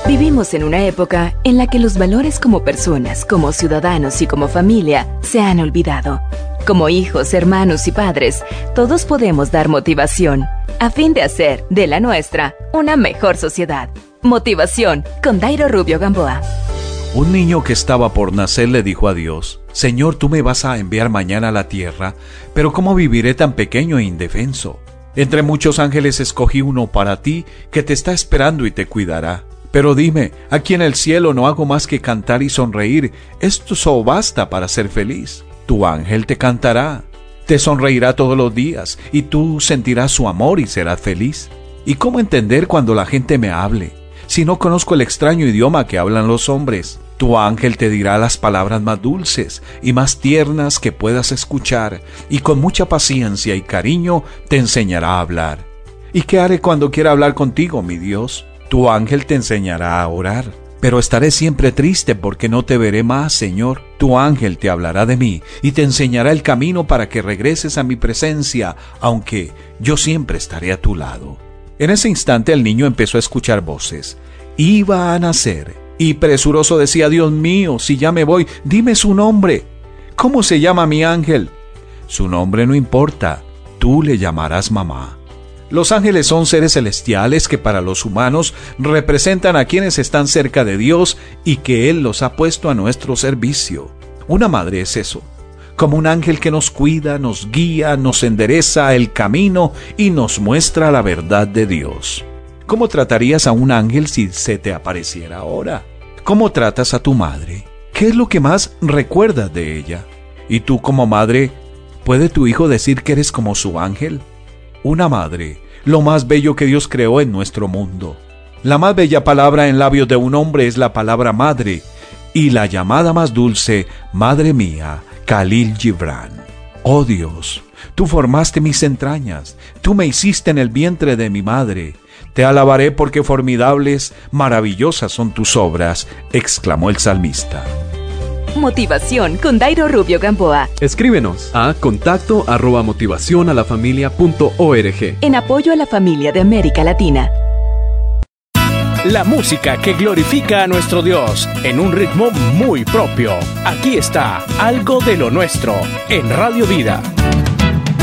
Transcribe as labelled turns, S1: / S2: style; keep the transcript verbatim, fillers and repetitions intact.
S1: Vivimos en una época en la que los valores como personas, como ciudadanos y como familia se han olvidado. Como hijos, hermanos y padres, todos podemos dar motivación a fin de hacer de la nuestra una mejor sociedad. Motivación con Dairo Rubio Gamboa.
S2: Un niño que estaba por nacer le dijo a Dios: Señor, tú me vas a enviar mañana a la tierra, pero ¿cómo viviré tan pequeño e indefenso? Entre muchos ángeles escogí uno para ti que te está esperando y te cuidará. Pero dime, aquí en el cielo no hago más que cantar y sonreír. Esto solo basta para ser feliz. Tu ángel te cantará, te sonreirá todos los días, y tú sentirás su amor y serás feliz. ¿Y cómo entender cuando la gente me hable, si no conozco el extraño idioma que hablan los hombres? Tu ángel te dirá las palabras más dulces y más tiernas que puedas escuchar, y con mucha paciencia y cariño te enseñará a hablar. ¿Y qué haré cuando quiera hablar contigo, mi Dios? Tu ángel te enseñará a orar. Pero estaré siempre triste porque no te veré más, Señor. Tu ángel te hablará de mí y te enseñará el camino para que regreses a mi presencia, aunque yo siempre estaré a tu lado. En ese instante el niño empezó a escuchar voces. Iba a nacer y presuroso decía: Dios mío, si ya me voy, dime su nombre. ¿Cómo se llama mi ángel? Su nombre no importa, tú le llamarás mamá. Los ángeles son seres celestiales que para los humanos representan a quienes están cerca de Dios y que Él los ha puesto a nuestro servicio. Una madre es eso, como un ángel que nos cuida, nos guía, nos endereza el camino y nos muestra la verdad de Dios. ¿Cómo tratarías a un ángel si se te apareciera ahora? ¿Cómo tratas a tu madre? ¿Qué es lo que más recuerdas de ella? ¿Y tú como madre, puede tu hijo decir que eres como su ángel? Una madre, lo más bello que Dios creó en nuestro mundo. La más bella palabra en labios de un hombre es la palabra madre, y la llamada más dulce, Madre mía, Khalil Gibran. Oh Dios, tú formaste mis entrañas, tú me hiciste en el vientre de mi madre. Te alabaré porque formidables, maravillosas son tus obras, exclamó el salmista.
S1: Motivación con Dairo Rubio Gamboa.
S3: Escríbenos a contacto arroba motivación a la familia punto org.
S1: En apoyo a la familia de América Latina.
S4: La música que glorifica a nuestro Dios en un ritmo muy propio. Aquí está Algo de lo Nuestro en Radio Vida.